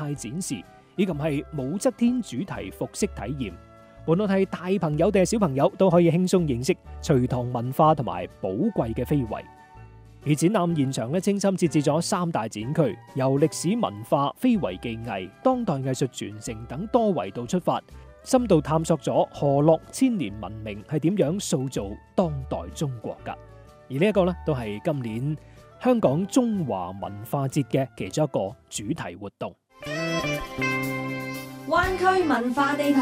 態展示，以及係武則天主題服飾體驗。無論係大朋友定係小朋友，都可以輕鬆認識隋唐文化同埋寶貴嘅非遺。而展覽現場精心設置咗3大展區，由歷史文化、非遺技藝、當代藝術傳承等多維度出發，深度探索咗河洛千年文明係點樣塑造當代中國㗎。而呢一個都係今年香港中華文化節嘅其中一個主題活動。 灣區文化地圖，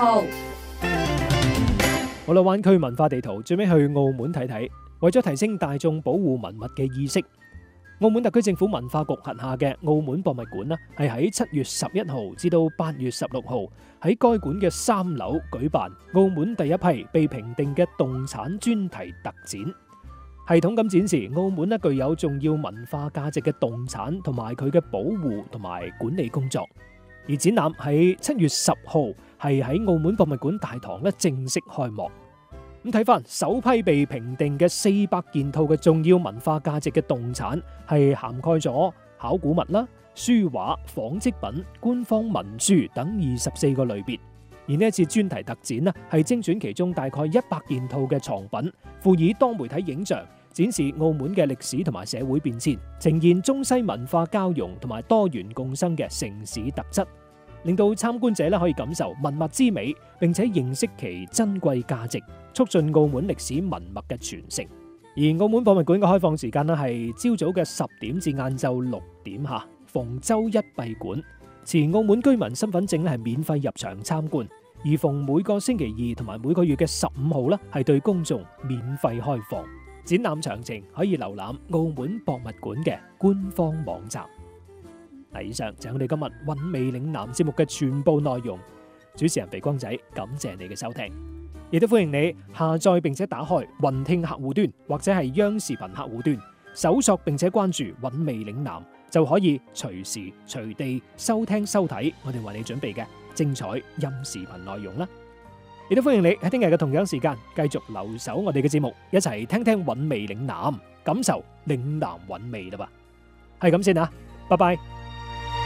好啦，灣區文化地圖最尾去澳門睇睇。為咗提升大眾保護文物嘅意識，澳門特區政府文化局轄下嘅澳門博物館係喺7月11號至到8月16號喺該館嘅3樓舉辦澳門第一批被評定嘅動產專題特展，系統咁展示澳門具有重要文化價值嘅動產同埋佢嘅保護同埋管理工作。而展覽喺7月10號係喺澳門博物館大堂正式開幕。咁睇翻首批被評定嘅400件套嘅重要文化價值嘅動產，係涵蓋咗考古物啦、書畫、紡織品、官方文書等24個類別。而呢一次專題特展係精選其中大概100件套嘅藏品，輔以多媒體影像展示澳門嘅歷史同埋社會變遷，呈現中西文化交融同埋多元共生嘅城市特質，令到參觀者可以感受文物之美，並且認識其珍貴價值，促進澳門歷史文物嘅傳承。而澳門博物館嘅開放時間係朝早嘅10點至晏晝6點吓，逢周一閉館。持澳門居民身份證係免費入場參觀，而逢每個星期2同埋每個月嘅15號係對公眾免費開放。展覽詳情可以瀏覽澳門博物館嘅官方網站。以上就係我哋今日韻味嶺南節目嘅全部內容。主持人肥光仔，感謝你嘅收聽，亦都歡迎你下載並且打開雲聽客戶端或者係央視頻客戶端，搜索並且關注韻味嶺南，就可以隨時隨地收聽收睇我哋為你準備嘅精彩音視頻內容啦。亦都歡迎你喺聽日嘅同樣時間繼續留守我哋嘅節目，一齊聽聽韻味嶺南，感受嶺南韻味啦噃。係咁先啊，拜拜。